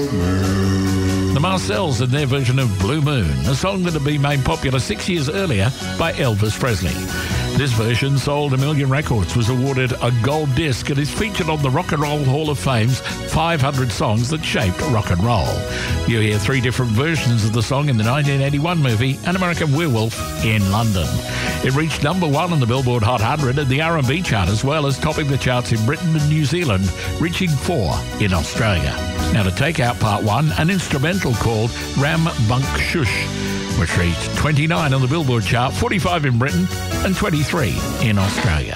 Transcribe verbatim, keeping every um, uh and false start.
The Marcells and their version of Blue Moon, a song that had been made popular six years earlier by Elvis Presley. This version sold a million records, was awarded a gold disc, and is featured on the Rock and Roll Hall of Fame's five hundred songs that shaped rock and roll. You hear three different versions of the song in the nineteen eighty-one movie An American Werewolf in London. It reached number one on the Billboard Hot one hundred and the R and B chart, as well as topping the charts in Britain and New Zealand, reaching four in Australia. Now to take out part one, an instrumental called Ram Bunk Shush, which reached twenty-nine on the Billboard chart, forty-five in Britain and twenty-three in Australia.